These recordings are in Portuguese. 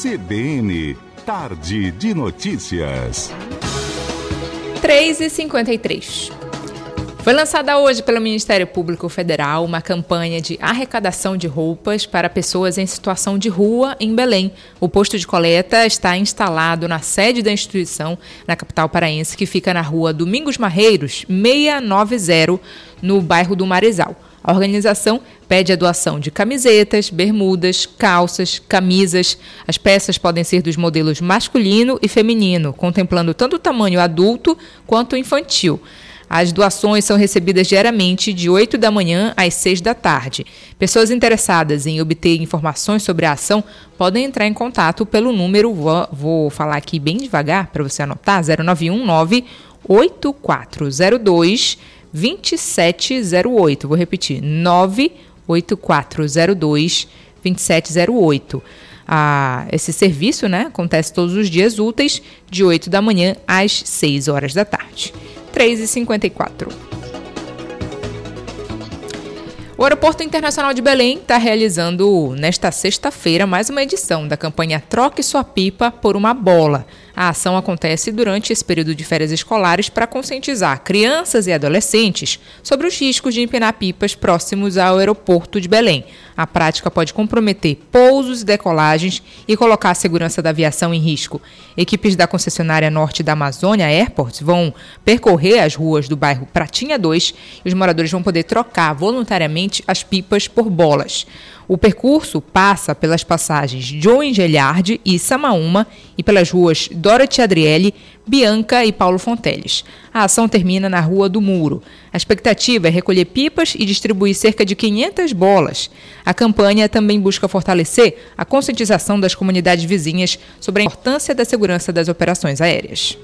CBN, Tarde de Notícias. 3h53. Foi lançada hoje pelo Ministério Público Federal uma campanha de arrecadação de roupas para pessoas em situação de rua em Belém. O posto de coleta está instalado na sede da instituição, na capital paraense, que fica na rua Domingos Marreiros, 690, no bairro do Marezal. A organização pede a doação de camisetas, bermudas, calças, camisas. As peças podem ser dos modelos masculino e feminino, contemplando tanto o tamanho adulto quanto infantil. As doações são recebidas diariamente de 8 da manhã às 6 da tarde. Pessoas interessadas em obter informações sobre a ação podem entrar em contato pelo número, vou falar aqui bem devagar para você anotar, 0919 8402 2708. Vou repetir, 98402 2708. Esse serviço, acontece todos os dias úteis, de 8 da manhã às 6 horas da tarde. 3h54. O Aeroporto Internacional de Belém está realizando, nesta sexta-feira, mais uma edição da campanha Troque Sua Pipa por uma Bola. A ação acontece durante esse período de férias escolares para conscientizar crianças e adolescentes sobre os riscos de empinar pipas próximos ao aeroporto de Belém. A prática pode comprometer pousos e decolagens e colocar a segurança da aviação em risco. Equipes da concessionária norte da Amazônia Airport vão percorrer as ruas do bairro Pratinha 2 e os moradores vão poder trocar voluntariamente as pipas por bolas. O percurso passa pelas passagens João Gelhardi e Samaúma e pelas ruas Dorothy Adriele, Bianca e Paulo Fonteles. A ação termina na Rua do Muro. A expectativa é recolher pipas e distribuir cerca de 500 bolas. A campanha também busca fortalecer a conscientização das comunidades vizinhas sobre a importância da segurança das operações aéreas.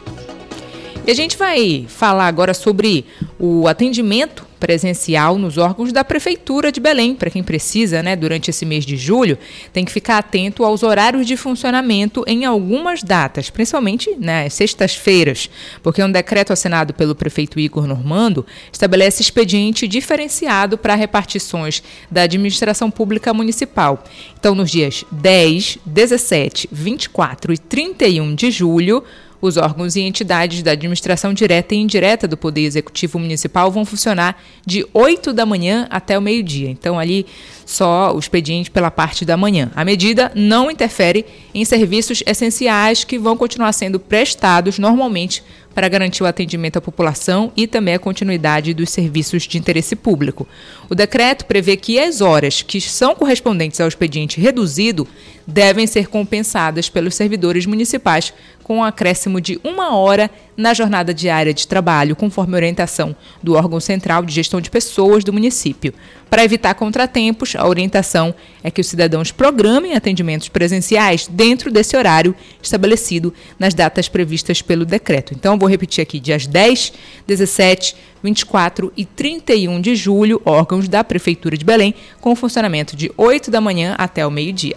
E a gente vai falar agora sobre o atendimento presencial nos órgãos da Prefeitura de Belém. Para quem precisa, durante esse mês de julho, tem que ficar atento aos horários de funcionamento em algumas datas, principalmente nas sextas-feiras, porque um decreto assinado pelo prefeito Igor Normando estabelece expediente diferenciado para repartições da administração pública municipal. Então, nos dias 10, 17, 24 e 31 de julho, os órgãos e entidades da administração direta e indireta do Poder Executivo Municipal vão funcionar de 8 da manhã até o meio-dia. Então, ali só o expediente pela parte da manhã. A medida não interfere em serviços essenciais que vão continuar sendo prestados normalmente para garantir o atendimento à população e também a continuidade dos serviços de interesse público. O decreto prevê que as horas que são correspondentes ao expediente reduzido devem ser compensadas pelos servidores municipais com um acréscimo de 1 hora na jornada diária de trabalho, conforme a orientação do órgão central de gestão de pessoas do município. Para evitar contratempos, a orientação é que os cidadãos programem atendimentos presenciais dentro desse horário estabelecido nas datas previstas pelo decreto. Então, vou repetir aqui, dias 10, 17, 24 e 31 de julho, órgãos da Prefeitura de Belém, com funcionamento de 8 da manhã até o meio-dia.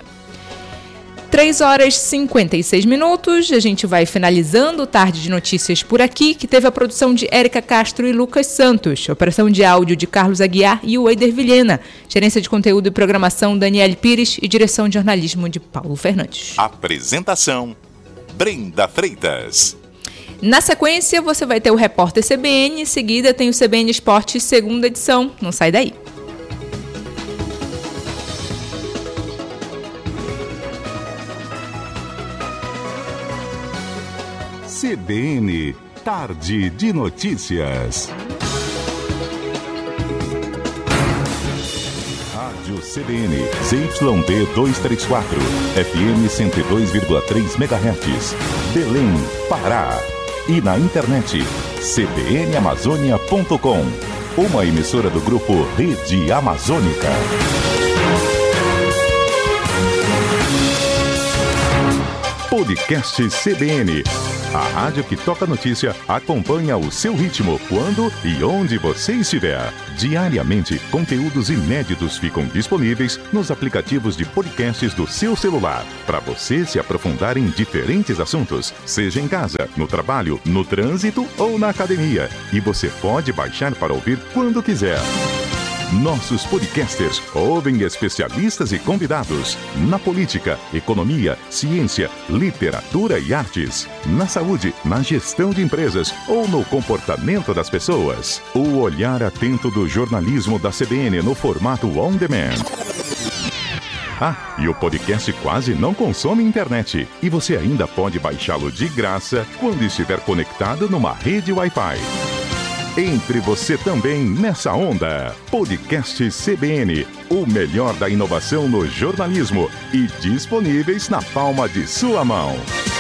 3h56. A gente vai finalizando o Tarde de Notícias por aqui, que teve a produção de Érica Castro e Lucas Santos, operação de áudio de Carlos Aguiar e Weider Vilhena, gerência de conteúdo e programação Daniele Pires e direção de jornalismo de Paulo Fernandes. Apresentação Brenda Freitas. Na sequência, você vai ter o Repórter CBN, em seguida tem o CBN Esporte, segunda edição. Não sai daí. CBN, Tarde de Notícias. Rádio CBN, ZYD 234, FM 102,3 MHz, Belém, Pará. E na internet, cbnamazônia.com, uma emissora do grupo Rede Amazônica. Podcast CBN. A rádio que toca notícia acompanha o seu ritmo, quando e onde você estiver. Diariamente, conteúdos inéditos ficam disponíveis nos aplicativos de podcasts do seu celular, para você se aprofundar em diferentes assuntos, seja em casa, no trabalho, no trânsito ou na academia. E você pode baixar para ouvir quando quiser. Nossos podcasters ouvem especialistas e convidados na política, economia, ciência, literatura e artes, na saúde, na gestão de empresas ou no comportamento das pessoas. O olhar atento do jornalismo da CBN no formato on demand. Ah, e o podcast quase não consome internet. E você ainda pode baixá-lo de graça quando estiver conectado numa rede Wi-Fi. Entre você também nessa onda. Podcast CBN, o melhor da inovação no jornalismo e disponíveis na palma de sua mão.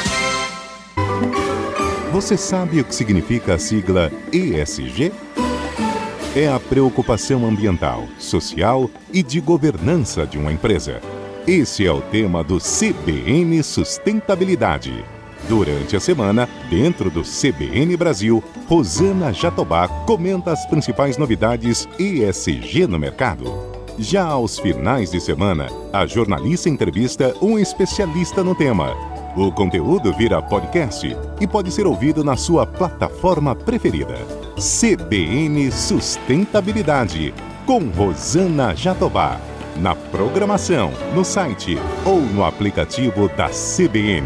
Você sabe o que significa a sigla ESG? É a preocupação ambiental, social e de governança de uma empresa. Esse é o tema do CBN Sustentabilidade. Durante a semana, dentro do CBN Brasil, Rosana Jatobá comenta as principais novidades ESG no mercado. Já aos finais de semana, a jornalista entrevista um especialista no tema. O conteúdo vira podcast e pode ser ouvido na sua plataforma preferida. CBN Sustentabilidade, com Rosana Jatobá. Na programação, no site ou no aplicativo da CBN.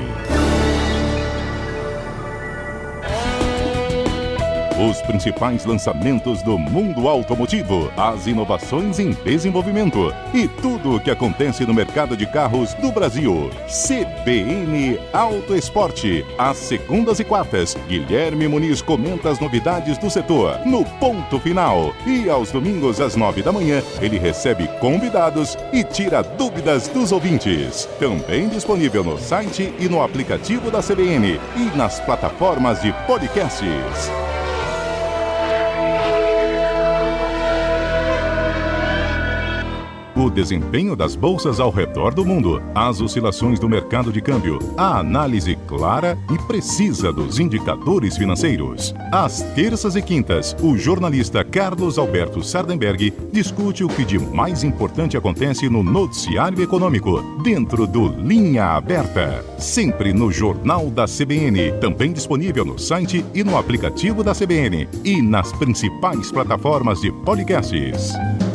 Os principais lançamentos do mundo automotivo, as inovações em desenvolvimento e tudo o que acontece no mercado de carros do Brasil. CBN Auto Esporte. Às segundas e quartas, Guilherme Muniz comenta as novidades do setor no Ponto Final. E aos domingos, às 9 da manhã, ele recebe convidados e tira dúvidas dos ouvintes. Também disponível no site e no aplicativo da CBN e nas plataformas de podcasts. O desempenho das bolsas ao redor do mundo, as oscilações do mercado de câmbio, a análise clara e precisa dos indicadores financeiros. Às terças e quintas, o jornalista Carlos Alberto Sardenberg discute o que de mais importante acontece no noticiário econômico, dentro do Linha Aberta. Sempre no Jornal da CBN, também disponível no site e no aplicativo da CBN e nas principais plataformas de podcasts.